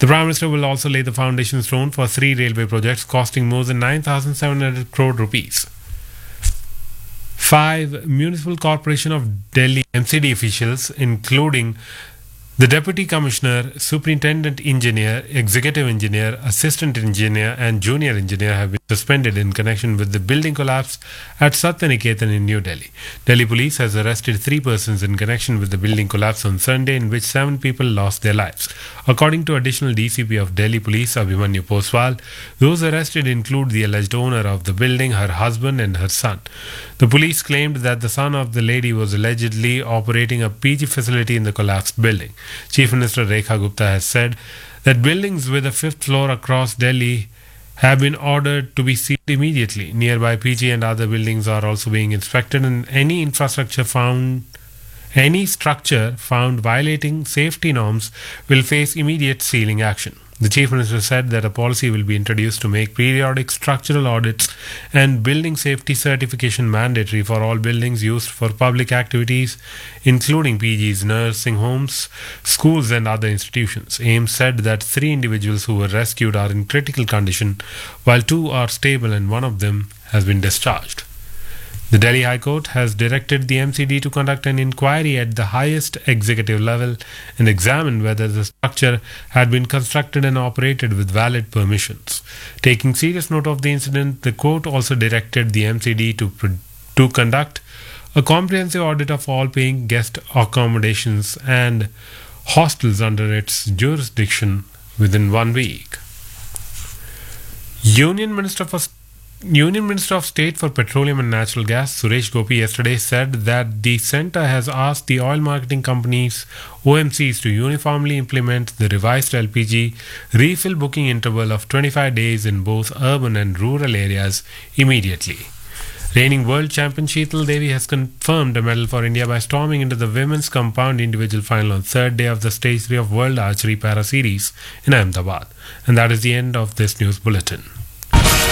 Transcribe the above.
The Prime Minister will also lay the foundation stone for 3 railway projects costing more than 9,700 crore rupees. 5 Municipal Corporation of Delhi MCD officials, including the Deputy Commissioner, Superintendent Engineer, Executive Engineer, Assistant Engineer and Junior Engineer have been suspended in connection with the building collapse at Satyaniketan in New Delhi. Delhi Police has arrested 3 persons in connection with the building collapse on Sunday, in which 7 people lost their lives. According to additional DCP of Delhi Police, Abhimanyu Poswal, those arrested include the alleged owner of the building, her husband and her son. The police claimed that the son of the lady was allegedly operating a PG facility in the collapsed building. Chief Minister Rekha Gupta has said that buildings with a 5th floor across Delhi have been ordered to be sealed immediately. Nearby PG and other buildings are also being inspected, and any structure found violating safety norms will face immediate sealing action. The Chief Minister said that a policy will be introduced to make periodic structural audits and building safety certification mandatory for all buildings used for public activities, including PGs, nursing homes, schools and other institutions. AIMS said that 3 individuals who were rescued are in critical condition, while 2 are stable and 1 of them has been discharged. The Delhi High Court has directed the MCD to conduct an inquiry at the highest executive level and examine whether the structure had been constructed and operated with valid permissions. Taking serious note of the incident, the court also directed the MCD to conduct a comprehensive audit of all paying guest accommodations and hostels under its jurisdiction within 1 week. Union Minister of State for Petroleum and Natural Gas, Suresh Gopi, yesterday said that the centre has asked the oil marketing companies, OMCs, to uniformly implement the revised LPG refill booking interval of 25 days in both urban and rural areas immediately. Reigning world champion Sheetal Devi has confirmed a medal for India by storming into the women's compound individual final on 3rd day of the Stage 3 of World Archery Para Series in Ahmedabad. And that is the end of this news bulletin.